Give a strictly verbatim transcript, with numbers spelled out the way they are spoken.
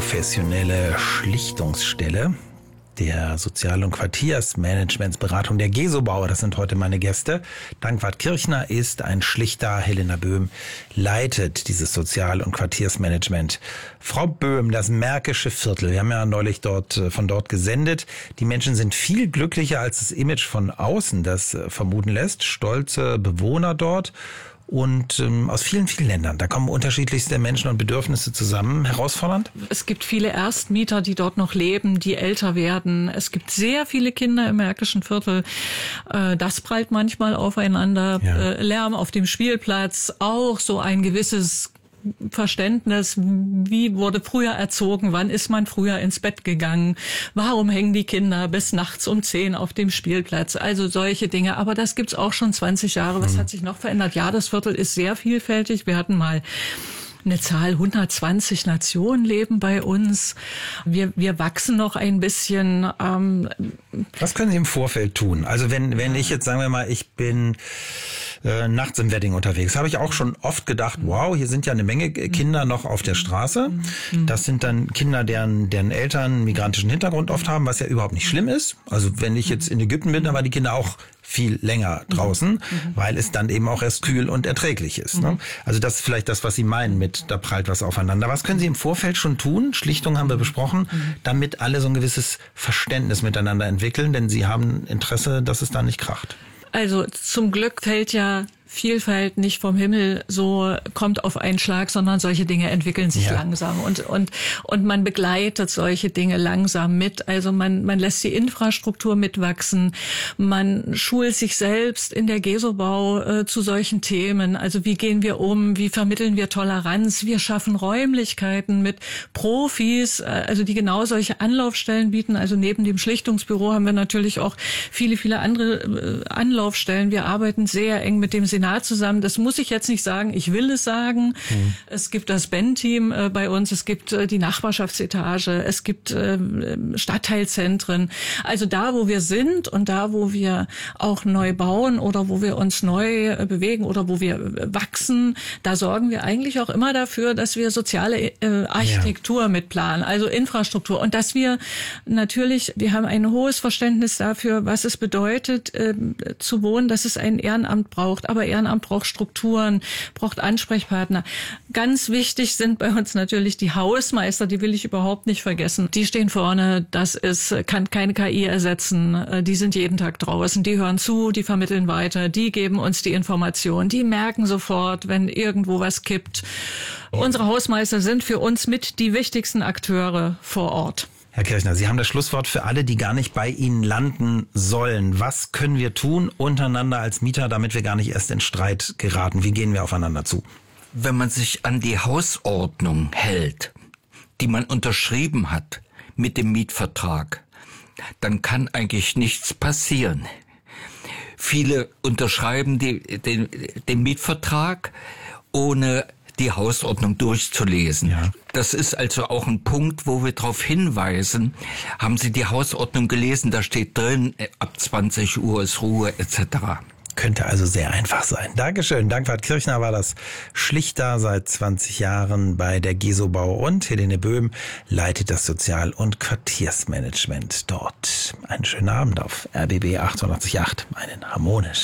professionelle Schlichtungsstelle der Sozial- und Quartiersmanagementsberatung der Gesobauer. Das sind heute meine Gäste. Dankwart Kirchner ist ein Schlichter. Helena Böhm leitet dieses Sozial- und Quartiersmanagement. Frau Böhm, das Märkische Viertel. Wir haben ja neulich dort, von dort gesendet. Die Menschen sind viel glücklicher, als das Image von außen das vermuten lässt. Stolze Bewohner dort. Und ähm, aus vielen, vielen Ländern. Da kommen unterschiedlichste Menschen und Bedürfnisse zusammen. Herausfordernd? Es gibt viele Erstmieter, die dort noch leben, die älter werden. Es gibt sehr viele Kinder im Märkischen Viertel. Äh, das prallt manchmal aufeinander. Ja. Äh, Lärm auf dem Spielplatz, auch so ein gewisses Verständnis, wie wurde früher erzogen, wann ist man früher ins Bett gegangen, warum hängen die Kinder bis nachts um zehn auf dem Spielplatz, also solche Dinge. Aber das gibt's auch schon zwanzig Jahre. Was hat sich noch verändert? Ja, das Viertel ist sehr vielfältig. Wir hatten mal eine Zahl, hundertzwanzig Nationen leben bei uns. Wir, wir wachsen noch ein bisschen. Ähm, Was können Sie im Vorfeld tun? Also wenn, wenn ich jetzt, sagen wir mal, ich bin äh, nachts im Wedding unterwegs, habe ich auch schon oft gedacht, wow, hier sind ja eine Menge Kinder noch auf der Straße. Das sind dann Kinder, deren, deren Eltern migrantischen Hintergrund oft haben, was ja überhaupt nicht schlimm ist. Also wenn ich jetzt in Ägypten bin, dann waren die Kinder auch viel länger draußen, mhm. weil es dann eben auch erst kühl und erträglich ist. Mhm. Ne? Also das ist vielleicht das, was Sie meinen mit, da prallt was aufeinander. Was können Sie im Vorfeld schon tun? Schlichtung haben wir besprochen, mhm. damit alle so ein gewisses Verständnis miteinander entwickeln, denn Sie haben Interesse, dass es da nicht kracht. Also zum Glück fällt ja Vielfalt nicht vom Himmel so kommt auf einen Schlag, sondern solche Dinge entwickeln sich ja. langsam und und und man begleitet solche Dinge langsam mit. Also man man lässt die Infrastruktur mitwachsen, man schult sich selbst in der Gesobau äh, zu solchen Themen. Also wie gehen wir um, wie vermitteln wir Toleranz? Wir schaffen Räumlichkeiten mit Profis, äh, also die genau solche Anlaufstellen bieten. Also neben dem Schlichtungsbüro haben wir natürlich auch viele viele andere äh, Anlaufstellen. Wir arbeiten sehr eng mit dem Senat zusammen. Das muss ich jetzt nicht sagen. Ich will es sagen. Mhm. Es gibt das B E N-Team äh, bei uns. Es gibt äh, die Nachbarschaftsetage. Es gibt äh, Stadtteilzentren. Also da, wo wir sind und da, wo wir auch neu bauen oder wo wir uns neu äh, bewegen oder wo wir äh, wachsen, da sorgen wir eigentlich auch immer dafür, dass wir soziale äh, Architektur ja. mitplanen, also Infrastruktur. Und dass wir natürlich, wir haben ein hohes Verständnis dafür, was es bedeutet, äh, zu wohnen, dass es ein Ehrenamt braucht. Aber Ehrenamt braucht Strukturen, braucht Ansprechpartner. Ganz wichtig sind bei uns natürlich die Hausmeister, die will ich überhaupt nicht vergessen. Die stehen vorne, das ist, kann keine K I ersetzen. Die sind jeden Tag draußen, die hören zu, die vermitteln weiter, die geben uns die Information, die merken sofort, wenn irgendwo was kippt. Unsere Hausmeister sind für uns mit die wichtigsten Akteure vor Ort. Herr Kirchner, Sie haben das Schlusswort für alle, die gar nicht bei Ihnen landen sollen. Was können wir tun untereinander als Mieter, damit wir gar nicht erst in Streit geraten? Wie gehen wir aufeinander zu? Wenn man sich an die Hausordnung hält, die man unterschrieben hat mit dem Mietvertrag, dann kann eigentlich nichts passieren. Viele unterschreiben die, den, den Mietvertrag, ohne die Hausordnung durchzulesen. Ja. Das ist also auch ein Punkt, wo wir darauf hinweisen, haben Sie die Hausordnung gelesen, da steht drin, ab zwanzig Uhr ist Ruhe et cetera. Könnte also sehr einfach sein. Dankeschön. Dankwart Kirchner war das Schlichter seit zwanzig Jahren bei der Gesobau und Helene Böhm leitet das Sozial- und Quartiersmanagement dort. Einen schönen Abend auf R B B achtundachtzig Komma acht, einen harmonisch.